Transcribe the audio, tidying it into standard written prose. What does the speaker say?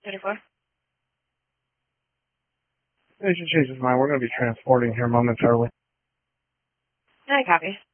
34. Agent Chase's mine. We're going to be transporting here momentarily. I copy.